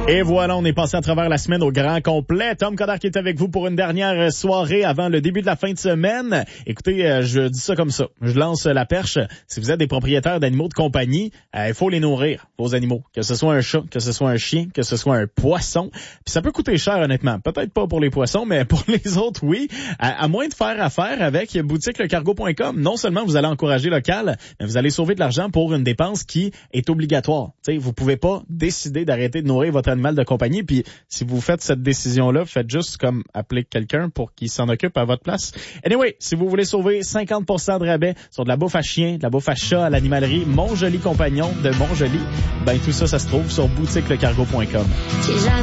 Et voilà, on est passé à travers la semaine au grand complet. Tom Coderre qui est avec vous pour une dernière soirée avant le début de la fin de semaine. Écoutez, je dis ça comme ça. Je lance la perche. Si vous êtes des propriétaires d'animaux de compagnie, il faut les nourrir, vos animaux. Que ce soit un chat, que ce soit un chien, que ce soit un poisson. Puis ça peut coûter cher, honnêtement. Peut-être pas pour les poissons, mais pour les autres, oui. À moins de faire affaire avec boutiquelecargo.com. Non seulement vous allez encourager local, mais vous allez sauver de l'argent pour une dépense qui est obligatoire. T'sais, vous pouvez pas décider d'arrêter de nourrir votre animal de compagnie, puis si vous faites cette décision-là, faites juste comme appeler quelqu'un pour qu'il s'en occupe à votre place. Anyway, si vous voulez sauver 50% de rabais sur de la bouffe à chien, de la bouffe à chat à l'animalerie Mon Joli Compagnon de Montjoli, ben tout ça se trouve sur boutiquelecargo.com.